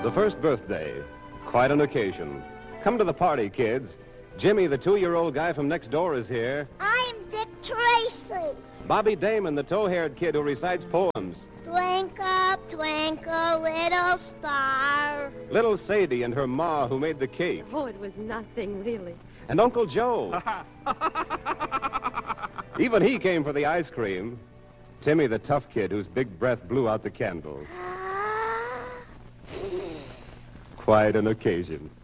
The first birthday. Quite an occasion. Come to the party, kids. Jimmy, the 2-year-old guy from next door, is here. I'm Dick Tracy. Bobby Damon, the tow-haired kid who recites poems. Twinkle, twinkle, little star. Little Sadie and her ma who made the cake. Oh, it was nothing, really. And Uncle Joe. Even he came for the ice cream. Timmy, the tough kid whose big breath blew out the candles. Quite an occasion.